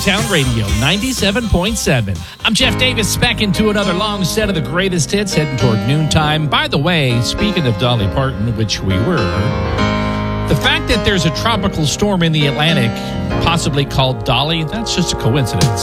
Town Radio 97.7. I'm Jeff Davis, back into another long set of the greatest hits, heading toward noontime. By the way, speaking of Dolly Parton, which we were, the fact that there's a tropical storm in the Atlantic, possibly called Dolly, that's just a coincidence.